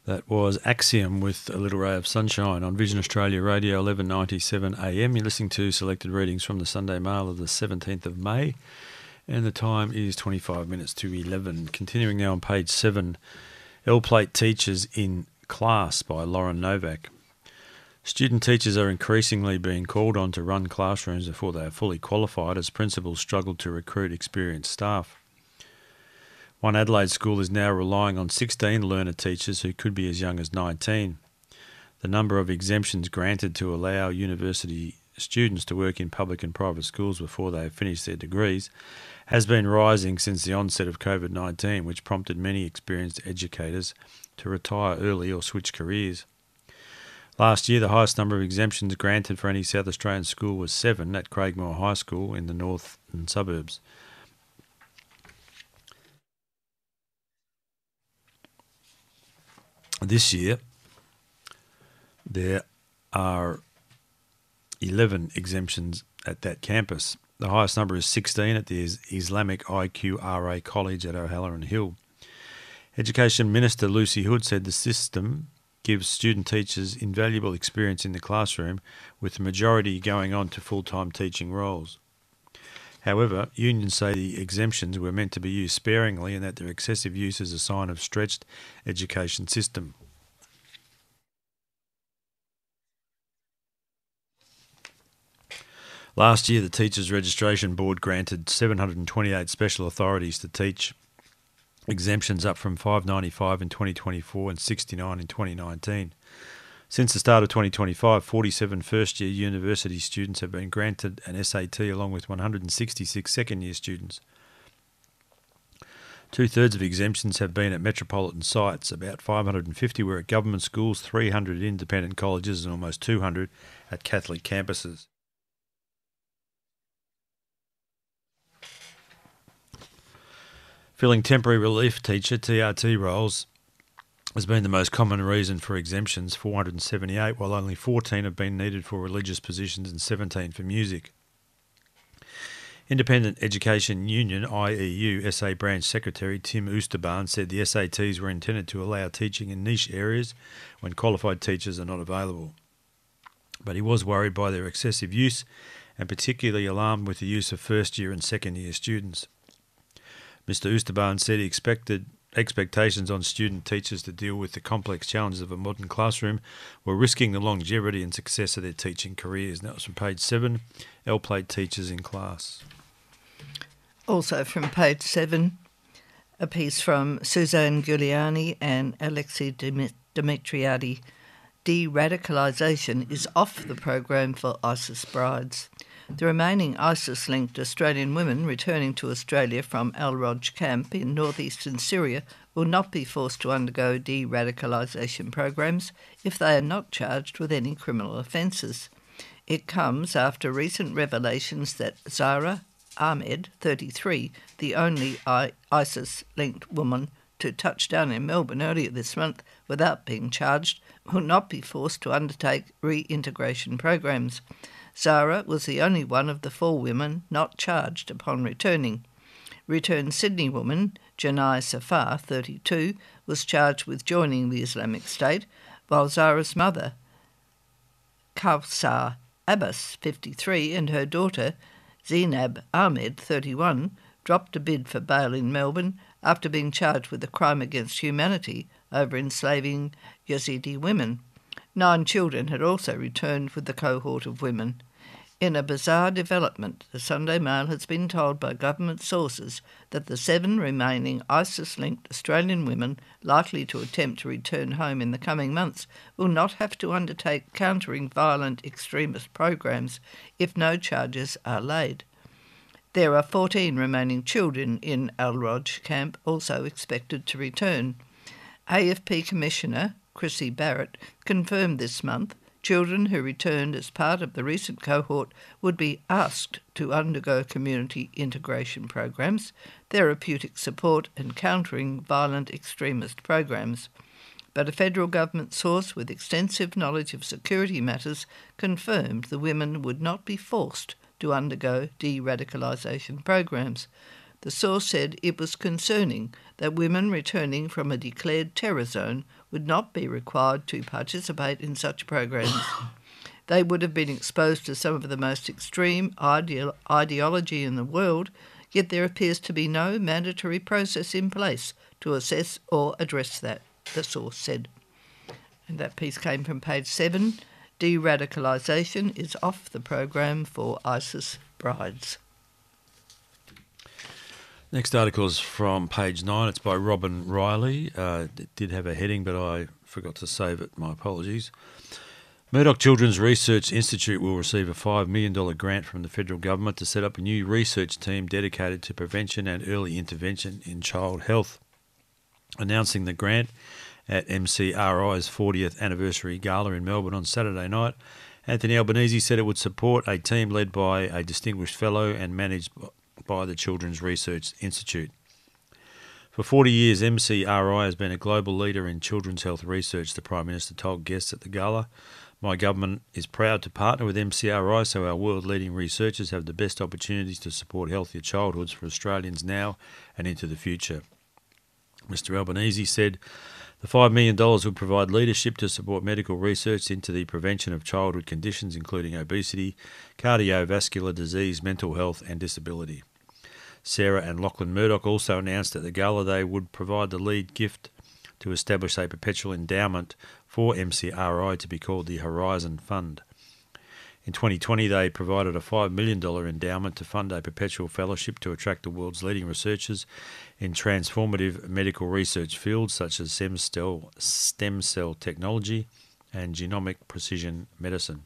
That was Axiom with A Little Ray of Sunshine on Vision Australia Radio 1197 AM. You're listening to selected readings from the Sunday Mail of the 17th of May, and the time is 25 minutes to 11. Continuing now on page 7, L-Plate Teachers in Class by Lauren Novak. Student teachers are increasingly being called on to run classrooms before they are fully qualified as principals struggle to recruit experienced staff. One Adelaide school is now relying on 16 learner teachers who could be as young as 19. The number of exemptions granted to allow university students to work in public and private schools before they have finished their degrees has been rising since the onset of COVID-19, which prompted many experienced educators to retire early or switch careers. Last year, the highest number of exemptions granted for any South Australian school was 7 at Craigmore High School in the northern suburbs. This year, there are 11 exemptions at that campus. The highest number is 16 at the Islamic IQRA College at O'Halloran Hill. Education Minister Lucy Hood said the system gives student teachers invaluable experience in the classroom, with the majority going on to full-time teaching roles. However, unions say the exemptions were meant to be used sparingly and that their excessive use is a sign of stretched education system. Last year, the Teachers Registration Board granted 728 special authorities to teach, exemptions up from 595 in 2024 and 69 in 2019. Since the start of 2025, 47 first-year university students have been granted an SAT along with 166 second-year students. Two-thirds of exemptions have been at metropolitan sites. About 550 were at government schools, 300 at independent colleges and almost 200 at Catholic campuses. Filling temporary relief teacher TRT roles has been the most common reason for exemptions, 478, while only 14 have been needed for religious positions and 17 for music. Independent Education Union IEU SA Branch Secretary Tim Oosterbaarn said the SATs were intended to allow teaching in niche areas when qualified teachers are not available. But he was worried by their excessive use and particularly alarmed with the use of first-year and second-year students. Mr Oosterbaarn said he expectations on student teachers to deal with the complex challenges of a modern classroom were risking the longevity and success of their teaching careers. And that was from page 7, L-Plate Teachers in Class. Also from page 7, a piece from Suzanne Giuliani and Alexei Dimitriadi. De-radicalisation is off the program for ISIS brides. The remaining ISIS-linked Australian women returning to Australia from Al-Roj camp in northeastern Syria will not be forced to undergo de-radicalisation programs if they are not charged with any criminal offences. It comes after recent revelations that Zahra Ahmed, 33, the only ISIS-linked woman to touch down in Melbourne earlier this month without being charged, will not be forced to undertake reintegration programs. Zahra was the only one of the 4 women not charged upon returning. Returned Sydney woman Janai Safar, 32, was charged with joining the Islamic State, while Zahra's mother, Kawsar Abbas, 53, and her daughter, Zainab Ahmed, 31, dropped a bid for bail in Melbourne after being charged with a crime against humanity over enslaving Yazidi women. 9 children had also returned with the cohort of women. In a bizarre development, the Sunday Mail has been told by government sources that the 7 remaining ISIS-linked Australian women likely to attempt to return home in the coming months will not have to undertake countering violent extremist programs if no charges are laid. There are 14 remaining children in Al-Roj camp also expected to return. AFP Commissioner Chrissy Barrett confirmed this month children who returned as part of the recent cohort would be asked to undergo community integration programs, therapeutic support and countering violent extremist programs. But a federal government source with extensive knowledge of security matters confirmed the women would not be forced to undergo de-radicalisation programs. The source said it was concerning that women returning from a declared terror zone would not be required to participate in such programs. They would have been exposed to some of the most extreme ideology in the world, yet there appears to be no mandatory process in place to assess or address that, the source said. And that piece came from page 7. De-radicalisation is off the program for ISIS brides. Next article is from page 9. It's by Robin Riley. It did have a heading, but I forgot to save it. My apologies. Murdoch Children's Research Institute will receive a $5 million grant from the federal government to set up a new research team dedicated to prevention and early intervention in child health. Announcing the grant at MCRI's 40th anniversary gala in Melbourne on Saturday night, Anthony Albanese said it would support a team led by a distinguished fellow and managed by the Children's Research Institute. For 40 years, MCRI has been a global leader in children's health research, the Prime Minister told guests at the gala. My government is proud to partner with MCRI so our world-leading researchers have the best opportunities to support healthier childhoods for Australians now and into the future. Mr Albanese said the $5 million would provide leadership to support medical research into the prevention of childhood conditions including obesity, cardiovascular disease, mental health and disability. Sarah and Lachlan Murdoch also announced at the gala they would provide the lead gift to establish a perpetual endowment for MCRI to be called the Horizon Fund. In 2020, they provided a $5 million endowment to fund a perpetual fellowship to attract the world's leading researchers in transformative medical research fields such as stem cell technology and genomic precision medicine.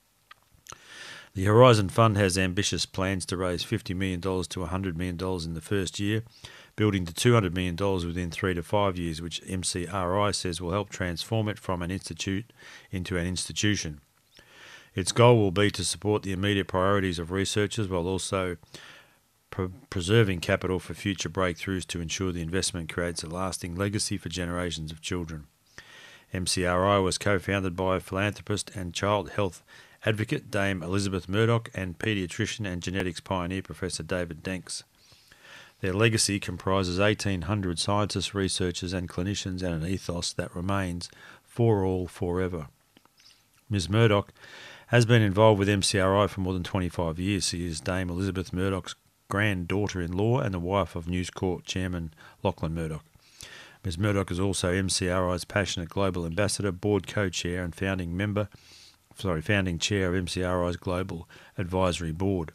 The Horizon Fund has ambitious plans to raise $50 million to $100 million in the first year, building to $200 million within 3 to 5 years, which MCRI says will help transform it from an institute into an institution. Its goal will be to support the immediate priorities of researchers while also preserving capital for future breakthroughs to ensure the investment creates a lasting legacy for generations of children. MCRI was co-founded by philanthropist and child health advocate Dame Elizabeth Murdoch and paediatrician and genetics pioneer Professor David Danks. Their legacy comprises 1,800 scientists, researchers and clinicians and an ethos that remains for all forever. Ms Murdoch has been involved with MCRI for more than 25 years. She is Dame Elizabeth Murdoch's granddaughter-in-law and the wife of News Corp chairman Lachlan Murdoch. Ms Murdoch is also MCRI's passionate global ambassador, board co-chair and founding chair of MCRI's Global Advisory Board.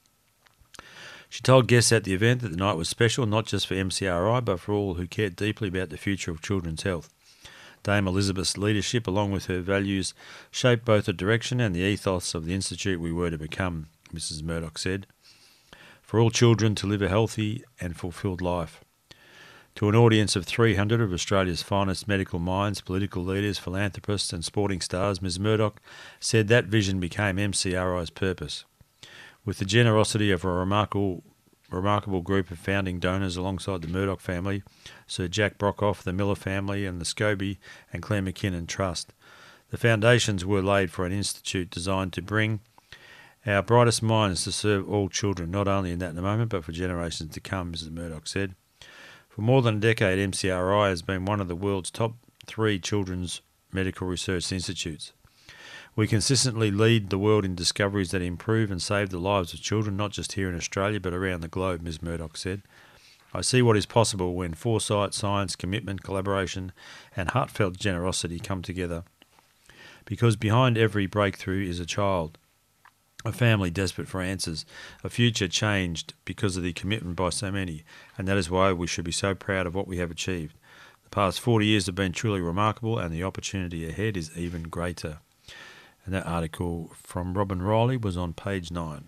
She told guests at the event that the night was special not just for MCRI but for all who cared deeply about the future of children's health. Dame Elizabeth's leadership, along with her values, shaped both the direction and the ethos of the institute we were to become, Mrs Murdoch said. For all children to live a healthy and fulfilled life. To an audience of 300 of Australia's finest medical minds, political leaders, philanthropists and sporting stars, Ms Murdoch said that vision became MCRI's purpose. With the generosity of a remarkable group of founding donors alongside the Murdoch family, Sir Jack Brockhoff, the Miller family and the Scobie and Claire McKinnon Trust, the foundations were laid for an institute designed to bring our brightest minds to serve all children, not only in that moment but for generations to come, Mrs Murdoch said. For more than a decade, MCRI has been one of the world's top 3 children's medical research institutes. We consistently lead the world in discoveries that improve and save the lives of children, not just here in Australia, but around the globe, Ms Murdoch said. I see what is possible when foresight, science, commitment, collaboration and heartfelt generosity come together. Because behind every breakthrough is a child, a family desperate for answers, a future changed because of the commitment by so many, and that is why we should be so proud of what we have achieved. The past 40 years have been truly remarkable and the opportunity ahead is even greater. And that article from Robin Riley was on page 9.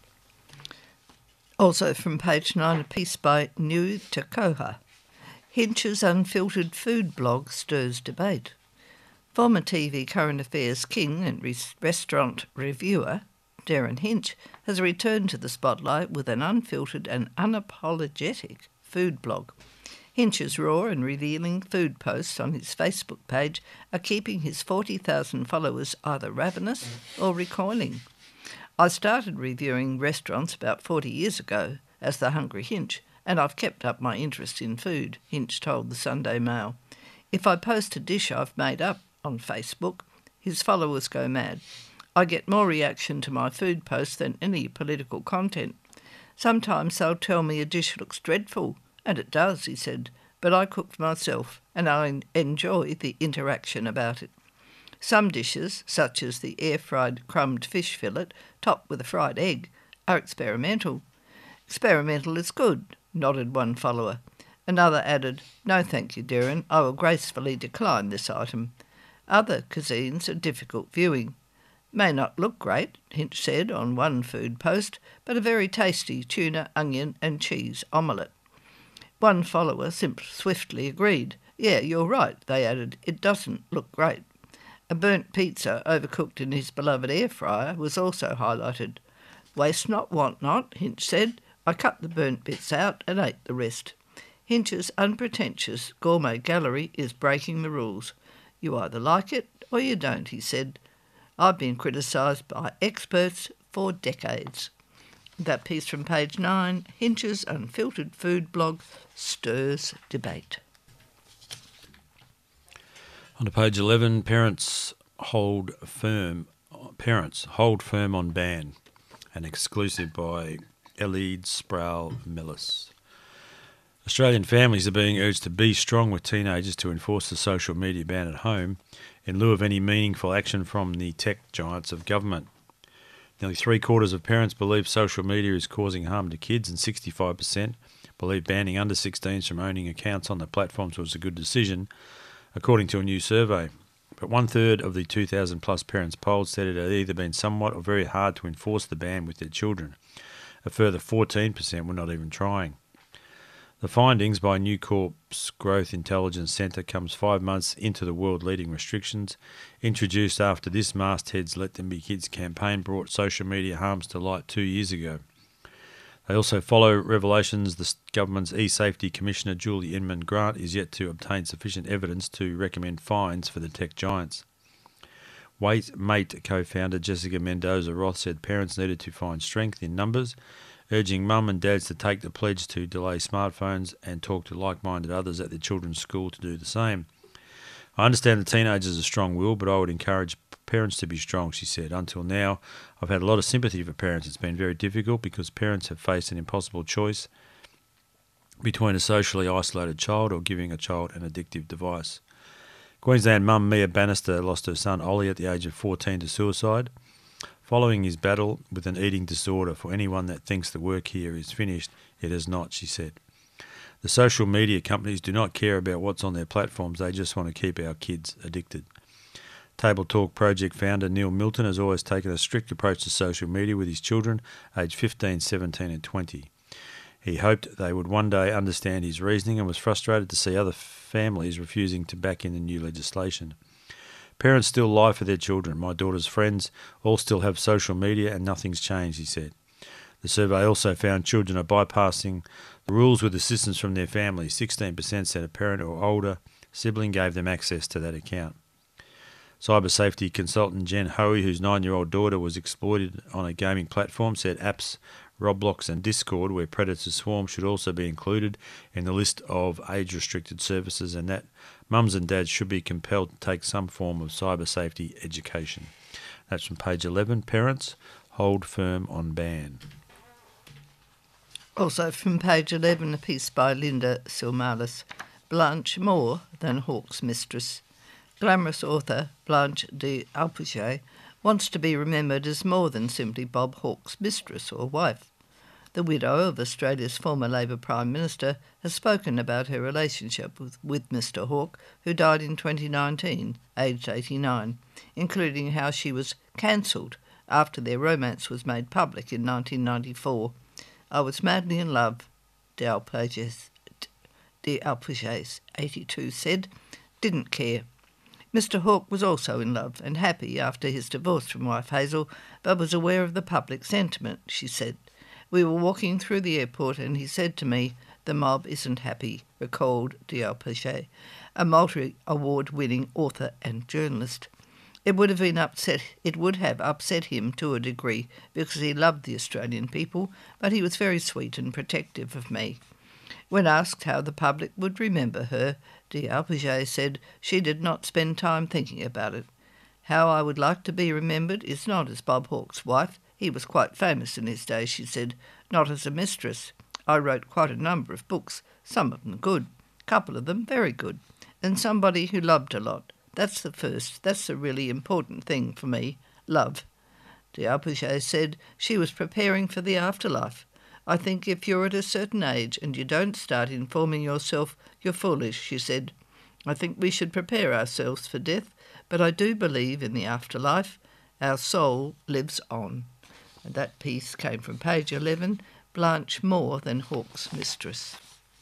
Also from page 9, a piece by New Takoha. Hinch's unfiltered food blog stirs debate. Former TV current affairs king and restaurant reviewer Darren Hinch has returned to the spotlight with an unfiltered and unapologetic food blog. Hinch's raw and revealing food posts on his Facebook page are keeping his 40,000 followers either ravenous or recoiling. I started reviewing restaurants about 40 years ago as the Hungry Hinch, and I've kept up my interest in food, Hinch told the Sunday Mail. If I post a dish I've made up on Facebook, his followers go mad. I get more reaction to my food posts than any political content. Sometimes they'll tell me a dish looks dreadful, and it does, he said, but I cook for myself and I enjoy the interaction about it. Some dishes, such as the air-fried crumbed fish fillet topped with a fried egg, are experimental. Experimental is good, nodded one follower. Another added, no thank you, Darren, I will gracefully decline this item. Other cuisines are difficult viewing. May not look great, Hinch said on one food post, but a very tasty tuna, onion and cheese omelette. One follower swiftly agreed. Yeah, you're right, they added, it doesn't look great. A burnt pizza overcooked in his beloved air fryer was also highlighted. Waste not, want not, Hinch said. I cut the burnt bits out and ate the rest. Hinch's unpretentious gourmet gallery is breaking the rules. You either like it or you don't, he said. I've been criticised by experts for decades. That piece from page 9, Hinch's unfiltered food blog stirs debate. On to page 11, parents hold firm on ban. An exclusive by Elide Sproul-Millis. Australian families are being urged to be strong with teenagers to enforce the social media ban at home in lieu of any meaningful action from the tech giants of government. Nearly 3/4 of parents believe social media is causing harm to kids, and 65% believe banning under 16s from owning accounts on the platforms was a good decision, according to a new survey. But 1/3 of the 2,000 plus parents polled said it had either been somewhat or very hard to enforce the ban with their children. A further 14% were not even trying. The findings by News Corp's Growth Intelligence Centre comes 5 months into the world-leading restrictions introduced after this masthead's Let Them Be Kids campaign brought social media harms to light 2 years ago. They also follow revelations the government's e-safety commissioner Julie Inman Grant is yet to obtain sufficient evidence to recommend fines for the tech giants. Mate co-founder Jessica Mendoza-Roth said parents needed to find strength in numbers, urging mum and dads to take the pledge to delay smartphones and talk to like-minded others at their children's school to do the same. I understand the teenagers are strong-willed, but I would encourage parents to be strong, she said. Until now, I've had a lot of sympathy for parents. It's been very difficult because parents have faced an impossible choice between a socially isolated child or giving a child an addictive device. Queensland mum Mia Bannister lost her son Ollie at the age of 14 to suicide. Following his battle with an eating disorder, for anyone that thinks the work here is finished, it is not, she said. The social media companies do not care about what's on their platforms, they just want to keep our kids addicted. Table Talk Project founder Neil Milton has always taken a strict approach to social media with his children, aged 15, 17 and 20. He hoped they would one day understand his reasoning and was frustrated to see other families refusing to back in the new legislation. Parents still lie for their children. My daughter's friends all still have social media and nothing's changed, he said. The survey also found children are bypassing the rules with assistance from their families. 16% said a parent or older sibling gave them access to that account. Cyber safety consultant Jen Hoey, whose 9-year-old daughter was exploited on a gaming platform, said apps, Roblox and Discord, where predators swarm, should also be included in the list of age-restricted services, and that mums and dads should be compelled to take some form of cyber safety education. That's from page 11. Parents hold firm on ban. Also from page 11, a piece by Linda Silmalis, Blanche More Than Hawke's Mistress. Glamorous author Blanche d'Albufex wants to be remembered as more than simply Bob Hawke's mistress or wife. The widow of Australia's former Labor Prime Minister has spoken about her relationship with Mr Hawke, who died in 2019, aged 89, including how she was cancelled after their romance was made public in 1994. I was madly in love, d'Albufex, 82, said, didn't care. Mr Hawke was also in love and happy after his divorce from wife Hazel, but was aware of the public sentiment, she said. We were walking through the airport and he said to me, the mob isn't happy, recalled d'Albufex, a multi-award-winning author and journalist. It would have upset him to a degree because he loved the Australian people, but he was very sweet and protective of me. When asked how the public would remember her, D'Alpuget said she did not spend time thinking about it. How I would like to be remembered is not as Bob Hawke's wife. He was quite famous in his day, she said, not as a mistress. I wrote quite a number of books, some of them good, a couple of them very good, and somebody who loved a lot. That's the really important thing for me, love. D'Alpuget said she was preparing for the afterlife. I think if you're at a certain age and you don't start informing yourself, you're foolish, she said. I think we should prepare ourselves for death, but I do believe in the afterlife. Our soul lives on. And that piece came from page 11, Blanche More Than Hawke's Mistress.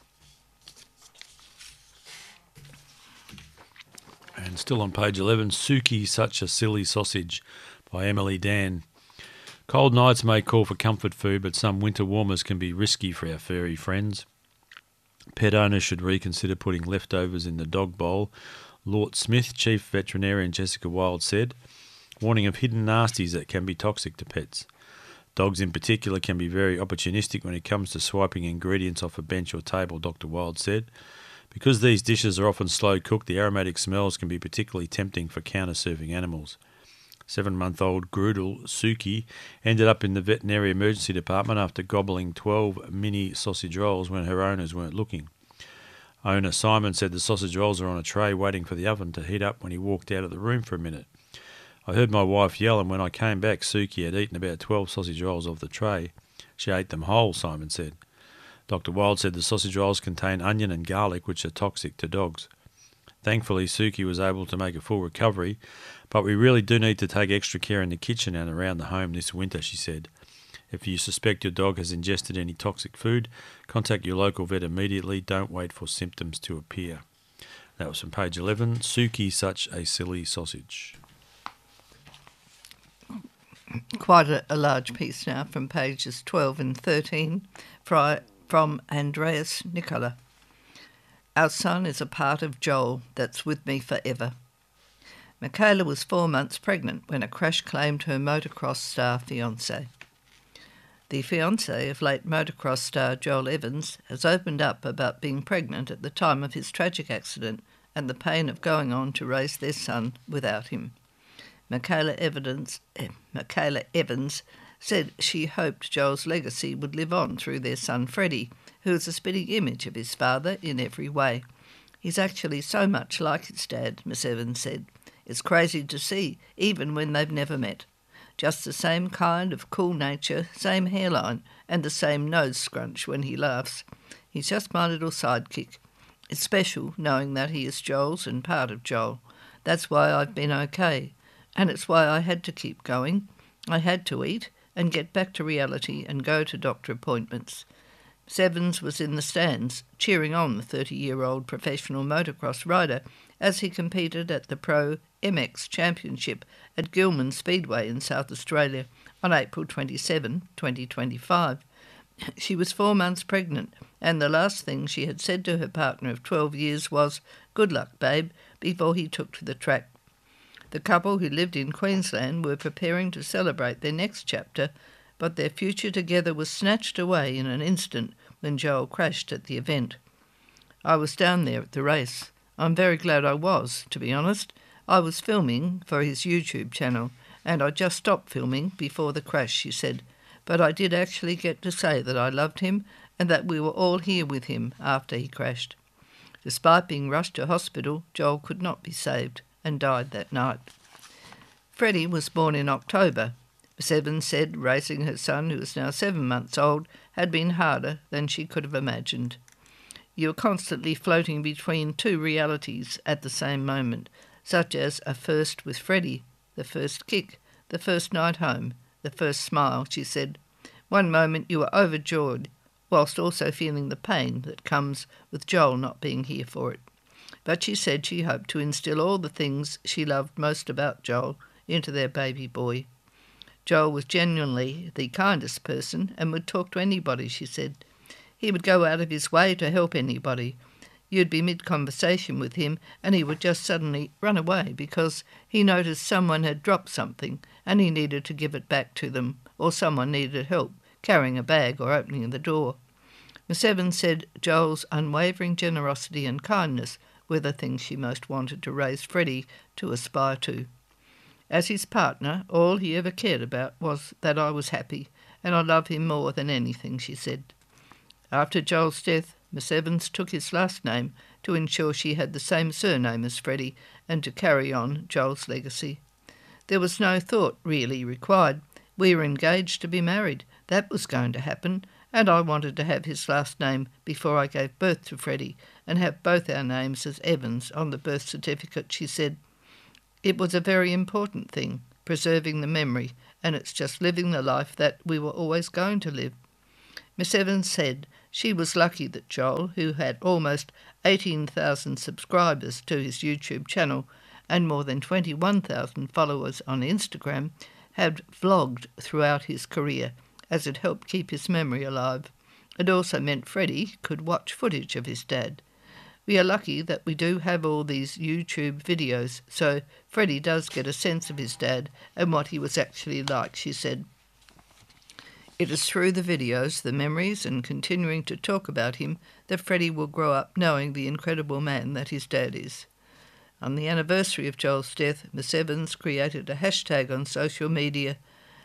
And still on page 11, Suki, Such a Silly Sausage by Emily Dan. Cold nights may call for comfort food, but some winter warmers can be risky for our furry friends. Pet owners should reconsider putting leftovers in the dog bowl. Lort Smith, Chief Veterinarian Jessica Wild, said, warning of hidden nasties that can be toxic to pets. Dogs in particular can be very opportunistic when it comes to swiping ingredients off a bench or table, Dr. Wild said. Because these dishes are often slow cooked, the aromatic smells can be particularly tempting for counter-serving animals. 7-month-old Grudel, Suki, ended up in the veterinary emergency department after gobbling 12 mini sausage rolls when her owners weren't looking. Owner Simon said the sausage rolls are on a tray waiting for the oven to heat up when he walked out of the room for a minute. I heard my wife yell, and when I came back, Suki had eaten about 12 sausage rolls off the tray. She ate them whole, Simon said. Dr. Wild said the sausage rolls contain onion and garlic, which are toxic to dogs. Thankfully, Suki was able to make a full recovery, but we really do need to take extra care in the kitchen and around the home this winter, she said. If you suspect your dog has ingested any toxic food, contact your local vet immediately. Don't wait for symptoms to appear. That was from page 11, Suki, Such a Silly Sausage. Quite a large piece now from pages 12 and 13 from Andreas Nicola. Our son is a part of Joel that's with me forever. Michaela was 4 months pregnant when a crash claimed her motocross star fiancé. The fiancé of late motocross star Joel Evans has opened up about being pregnant at the time of his tragic accident and the pain of going on to raise their son without him. Michaela Evans said she hoped Joel's legacy would live on through their son Freddie, who is a spitting image of his father in every way. He's actually so much like his dad, Miss Evans said. It's crazy to see, even when they've never met. Just the same kind of cool nature, same hairline, and the same nose scrunch when he laughs. He's just my little sidekick. It's special knowing that he is Joel's and part of Joel. That's why I've been okay. And it's why I had to keep going. I had to eat and get back to reality and go to doctor appointments. Evans was in the stands, cheering on the 30-year-old professional motocross rider as he competed at the Pro MX Championship at Gilman Speedway in South Australia on April 27, 2025. She was 4 months pregnant, and the last thing she had said to her partner of 12 years was, "Good luck, babe," before he took to the track. The couple, who lived in Queensland, were preparing to celebrate their next chapter, but their future together was snatched away in an instant when Joel crashed at the event. I was down there at the race. I'm very glad I was, to be honest. I was filming for his YouTube channel, and I just stopped filming before the crash, she said. But I did actually get to say that I loved him and that we were all here with him after he crashed. Despite being rushed to hospital, Joel could not be saved and died that night. Freddie was born in October. Miss Evans said raising her son, who is now 7 months old, had been harder than she could have imagined. You are constantly floating between two realities at the same moment, such as a first with Freddie, the first kick, the first night home, the first smile, she said. One moment you are overjoyed, whilst also feeling the pain that comes with Joel not being here for it. But she said she hoped to instill all the things she loved most about Joel into their baby boy. Joel was genuinely the kindest person and would talk to anybody, she said. He would go out of his way to help anybody. You'd be mid-conversation with him and he would just suddenly run away because he noticed someone had dropped something and he needed to give it back to them, or someone needed help carrying a bag or opening the door. Miss Evans said Joel's unwavering generosity and kindness were the things she most wanted to raise Freddie to aspire to. As his partner, all he ever cared about was that I was happy, and I love him more than anything, she said. After Joel's death, Miss Evans took his last name to ensure she had the same surname as Freddie and to carry on Joel's legacy. There was no thought really required. We were engaged to be married. That was going to happen, and I wanted to have his last name before I gave birth to Freddie and have both our names as Evans on the birth certificate, she said. It was a very important thing, preserving the memory, and it's just living the life that we were always going to live. Miss Evans said she was lucky that Joel, who had almost 18,000 subscribers to his YouTube channel and more than 21,000 followers on Instagram, had vlogged throughout his career, as it helped keep his memory alive. It also meant Freddie could watch footage of his dad. We are lucky that we do have all these YouTube videos, so Freddie does get a sense of his dad and what he was actually like, she said. It is through the videos, the memories, and continuing to talk about him that Freddie will grow up knowing the incredible man that his dad is. On the anniversary of Joel's death, Miss Evans created a hashtag on social media,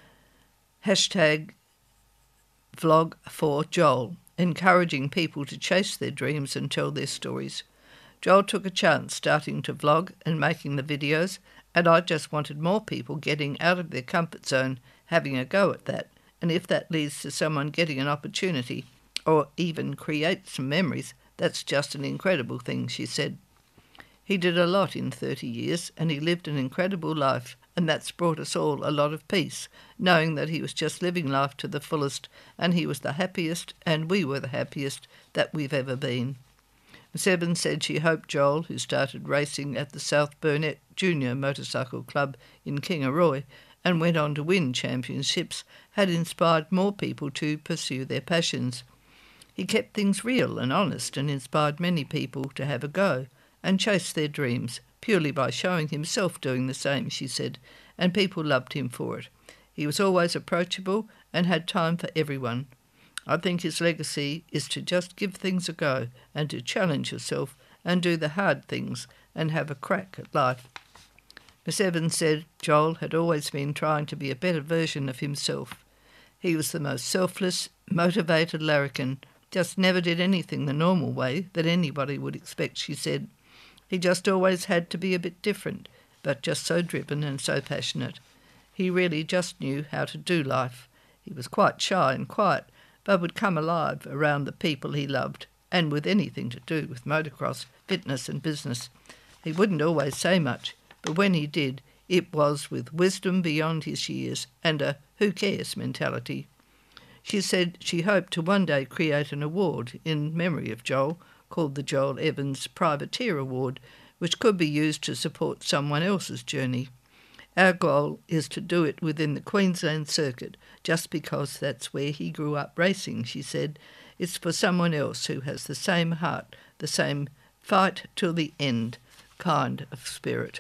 #vlog4Joel, encouraging people to chase their dreams and tell their stories. Joel took a chance starting to vlog and making the videos, and I just wanted more people getting out of their comfort zone, having a go at that. And if that leads to someone getting an opportunity or even create some memories, that's just an incredible thing, she said. He did a lot in 30 years, and he lived an incredible life, and that's brought us all a lot of peace, knowing that he was just living life to the fullest, and he was the happiest, and we were the happiest that we've ever been. Miss Evans said she hoped Joel, who started racing at the South Burnett Junior Motorcycle Club in Kingaroy, and went on to win championships, had inspired more people to pursue their passions. He kept things real and honest and inspired many people to have a go and chase their dreams, purely by showing himself doing the same, she said, and people loved him for it. He was always approachable and had time for everyone. I think his legacy is to just give things a go and to challenge yourself and do the hard things and have a crack at life. Miss Evans said Joel had always been trying to be a better version of himself. He was the most selfless, motivated larrikin, just never did anything the normal way that anybody would expect, she said. He just always had to be a bit different, but just so driven and so passionate. He really just knew how to do life. He was quite shy and quiet, but would come alive around the people he loved, and with anything to do with motocross, fitness and business. He wouldn't always say much, but when he did, it was with wisdom beyond his years and a who cares mentality. She said she hoped to one day create an award in memory of Joel called the Joel Evans Privateer Award, which could be used to support someone else's journey. Our goal is to do it within the Queensland circuit, just because that's where he grew up racing, she said. It's for someone else who has the same heart, the same fight till the end kind of spirit.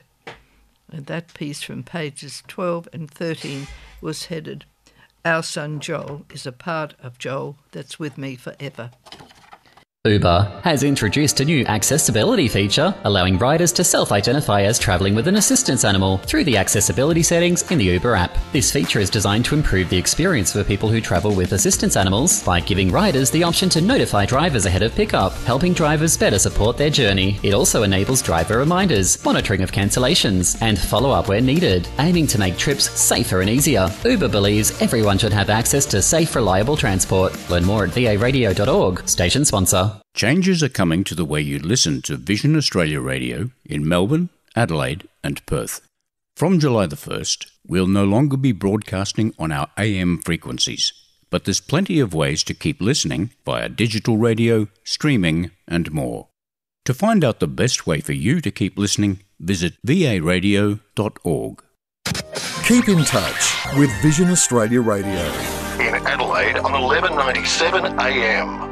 And that piece from pages 12 and 13 was headed, Our son Joel is a part of Joel that's with me forever. Uber has introduced a new accessibility feature, allowing riders to self-identify as travelling with an assistance animal through the accessibility settings in the Uber app. This feature is designed to improve the experience for people who travel with assistance animals by giving riders the option to notify drivers ahead of pickup, helping drivers better support their journey. It also enables driver reminders, monitoring of cancellations, and follow-up where needed, aiming to make trips safer and easier. Uber believes everyone should have access to safe, reliable transport. Learn more at varadio.org. Station sponsor. Changes are coming to the way you listen to Vision Australia Radio in Melbourne, Adelaide and Perth. From July the 1st, we'll no longer be broadcasting on our AM frequencies, but there's plenty of ways to keep listening via digital radio, streaming and more. To find out the best way for you to keep listening, visit varadio.org. Keep in touch with Vision Australia Radio. In Adelaide on 1197 AM.